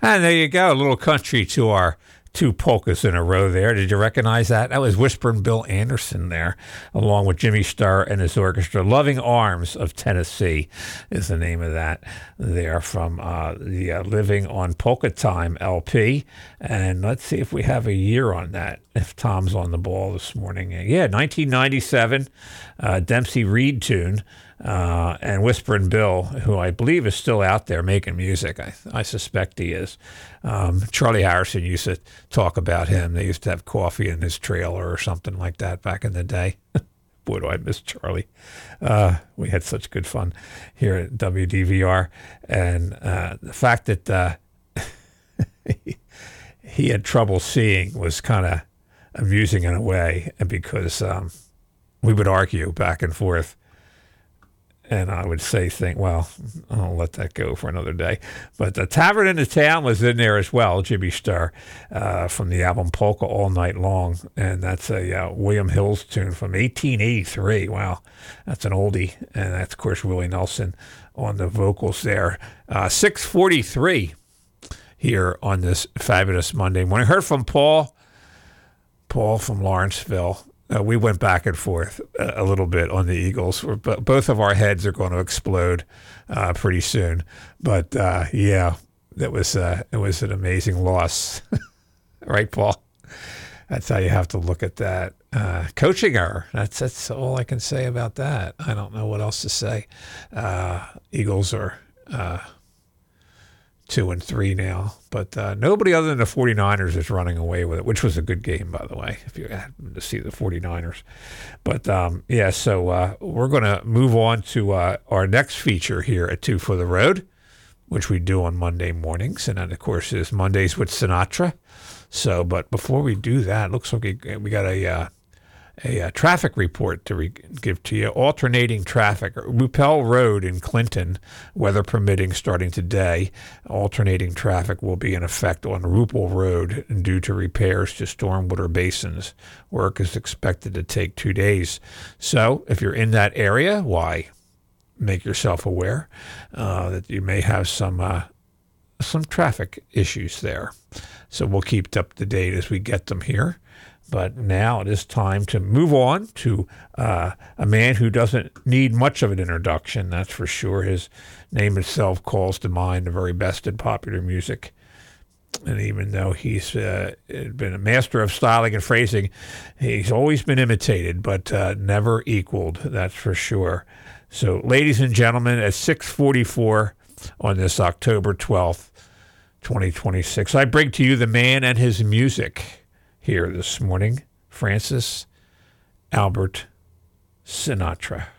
And there you go, a little country to our two polkas in a row there. Did you recognize that? That was Whisperin' Bill Anderson there, along with Jimmy Starr and his orchestra. Loving Arms of Tennessee is the name of that there from the Living on Polka Time LP. And let's see if we have a year on that, if Tom's on the ball this morning. Yeah, 1997, Dempsey Reed tune. And Whisperin' Bill, who I believe is still out there making music. I suspect he is. Charlie Harrison used to talk about him. They used to have coffee in his trailer or something like that back in the day. Boy, do I miss Charlie. We had such good fun here at WDVR. And the fact that he had trouble seeing was kind of amusing in a way, because we would argue back and forth. And I would say, well, I'll let that go for another day. But the Tavern in the Town was in there as well, Jimmy Starr, from the album Polka All Night Long. And that's a William Hills tune from 1883. Wow, that's an oldie. And that's, of course, Willie Nelson on the vocals there. 6:43 here on this fabulous Monday morning. I heard from Paul from Lawrenceville. We went back and forth a little bit on the Eagles. Both of our heads are going to explode pretty soon. But yeah, it was an amazing loss, right, Paul? That's how you have to look at that. Coaching error. That's all I can say about that. I don't know what else to say. Eagles are 2-3 now, but nobody other than the 49ers is running away with it, which was a good game, by the way, if you happened to see the 49ers. But yeah, so we're going to move on to our next feature here at Two for the Road, which we do on Monday mornings, and that, of course, is Mondays with Sinatra. So, but before we do that, looks like we got a traffic report to give to you. Alternating traffic. Rupel Road in Clinton, weather permitting, starting today. Alternating traffic will be in effect on Rupel Road due to repairs to stormwater basins. Work is expected to take 2 days. So if you're in that area, why? Make yourself aware that you may have some traffic issues there. So we'll keep up to date as we get them here. But now it is time to move on to a man who doesn't need much of an introduction, that's for sure. His name itself calls to mind the very best in popular music. And even though he's been a master of styling and phrasing, he's always been imitated, but never equaled, that's for sure. So, ladies and gentlemen, at 6:44 on this October 12th, 2026, I bring to you the man and his music. Here this morning, Francis Albert Sinatra.